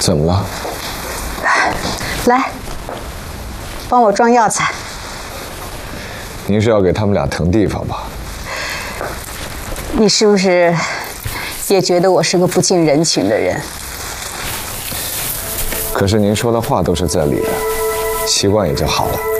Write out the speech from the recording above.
怎么了？ 来，帮我装药材。 您是要给他们俩腾地方吧？ 你是不是也觉得我是个不近人情的人？ 可是您说的话都是在理的，习惯也就好了。